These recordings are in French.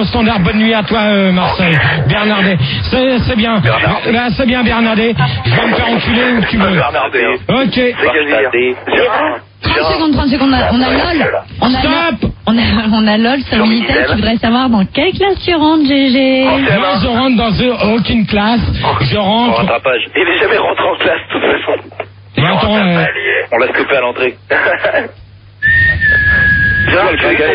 Standard, bonne nuit à toi Marcel. Bernardet, c'est bien. Là, c'est bien Bernardet. Je vais me faire enculer où tu veux. Bernardet. Ok. Gérard. 30 secondes, on a LOL. Stop. On a LOL sur Minitel qui voudrait savoir dans quelle classe tu rentres, GG. Moi, je rentre dans aucune classe. Je rentre. Rattrapage. Il est jamais rentré en classe, de toute façon. Mais attends, on l'a stoppé à l'entrée. Gérard, tu régalé,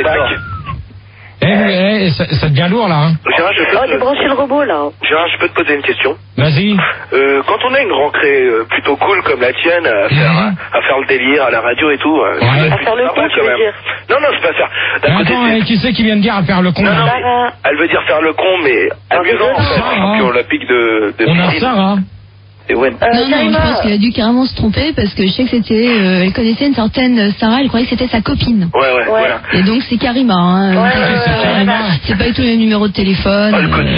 ça devient lourd là. Hein. Gérard, j'ai branché le robot là. Gérard, je peux te poser une question? Vas-y. Quand on a une rentrée plutôt cool comme la tienne, à faire le délire à la radio et tout, À faire le con, tu veux dire? Non, c'est pas faire. Attends, qui c'est qui vient de dire à faire le con? Non, mais elle veut dire faire le con, mais amusant en fait. Champion olympique de on a Sarah. Et ouais. Non, je pense qu'elle a dû carrément se tromper parce que je sais que c'était, elle connaissait une certaine Sarah, elle croyait que c'était sa copine. Ouais, voilà. Et donc c'est Karima, hein. C'est pas du tout le numéro de téléphone.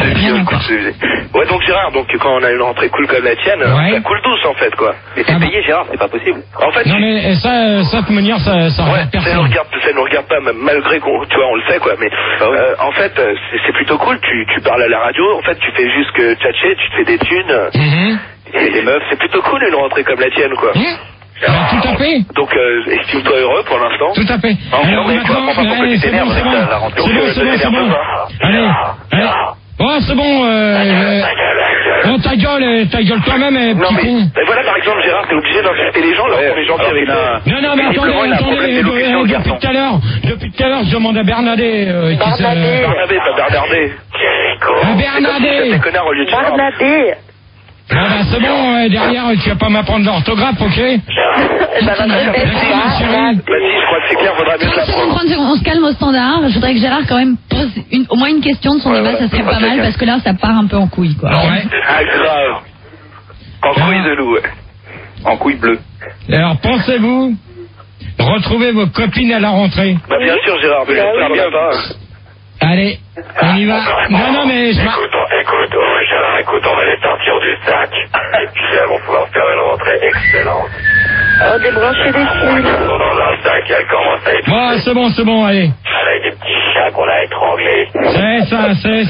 Ouais, donc Gérard, quand on a une rentrée cool comme la tienne, ça coule douce en fait, quoi. Et t'es payé, Gérard, c'est pas possible. En fait. Non, mais ça de toute manière, ça regarde personne. Ça nous regarde pas, malgré qu'on, tu vois, on le sait, quoi. Mais, en fait, c'est plutôt cool, tu parles à la radio, en fait, tu fais juste que tchatcher, tu te fais des thunes. Et les meufs, c'est plutôt cool une rentrée comme la tienne, quoi. Tout à fait. Donc, estime-toi heureux pour l'instant. Tout à fait. Alors maintenant, c'est bon. Allez. Oh, c'est bon. Oh, ta gueule toi-même, petit con. Mais voilà, par exemple, Gérard, t'es obligé d'insulter les gens alors qu'on est gentil avec ça. Non, mais attendez, depuis tout à l'heure, je demande à Bernardet. Bernardet, pas Bernardet. Bernardet. Bernardet. C'est bon, derrière, tu vas pas m'apprendre l'orthographe, ok? Vas-y, je crois que c'est clair, faudra mieux 30 secondes, on se calme au standard. Je voudrais que Gérard quand même pose au moins une question de son débat, ça serait pas mal, parce que là, ça part un peu en couille, quoi. Grave. En couille de loup, en couille bleue. Alors, pensez-vous retrouver vos copines à la rentrée? Bien sûr, Gérard, mais j'espère bien pas. Allez, on y va. Non, mais je Écoute, on va les sortir du sac. Et puis elles vont pouvoir faire une rentrée excellente. Débrancher les fils. Elles sont dans un sac et elles commencent à être... Bon, c'est bon, allez. Avec des petits chats qu'on a étranglés. C'est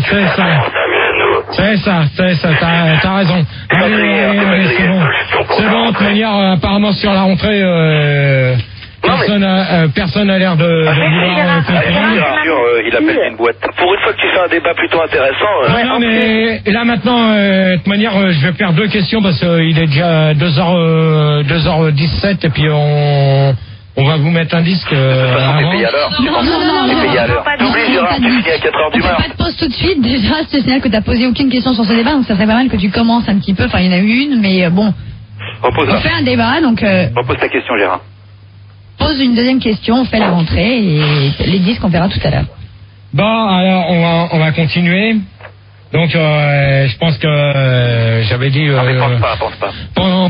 ça, t'as raison. Allez, c'est bon, de toute manière, apparemment sur la rentrée... Personne n'a l'air de vouloir comprendre. Il appelle une boîte. Pour une fois que tu fais un débat plutôt intéressant... Non, mais là maintenant, de toute manière, je vais faire 2 questions parce qu'il est déjà 2h17 et puis on va vous mettre un disque avant. T'es payé à l'heure. Non. T'es payé à l'heure. T'oublies, Gérard, tu finis à 4h du matin. Pas de pause tout de suite. Déjà, c'est signal que t'as posé aucune question sur ce débat, donc ça serait pas mal que tu commences un petit peu. Enfin, il y en a eu une, mais bon. On fait un débat, donc... Repose ta question, Gérard. Pose une deuxième question, on fait la rentrée et les disques on verra tout à l'heure. Bon, alors on va continuer. Donc je pense que j'avais dit pense pas. pendant